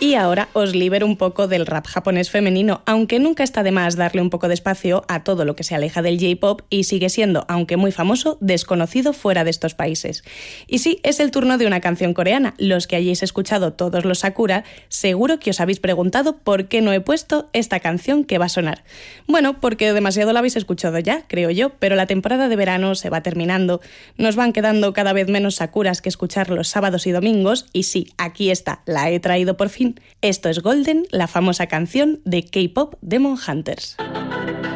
Y ahora os libero un poco del rap japonés femenino, aunque nunca está de más darle un poco de espacio a todo lo que se aleja del J-pop y sigue siendo, aunque muy famoso, desconocido fuera de estos países. Y sí, es el turno de una canción coreana. Los que hayáis escuchado todos los Sakura, seguro que os habéis preguntado por qué no he puesto esta canción que va a sonar. Bueno, porque demasiado la habéis escuchado ya, creo yo, pero la temporada de verano se va terminando, nos van quedando cada vez menos Sakuras que escuchar los sábados y domingos, y sí, aquí está, la he traído por fin. Esto es Golden, la famosa canción de K-Pop Demon Hunters.